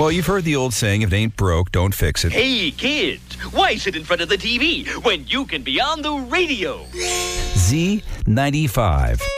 Well, you've heard the old saying, if it ain't broke, don't fix it. Hey, kids, why sit in front of the TV when you can be on the radio? Z95.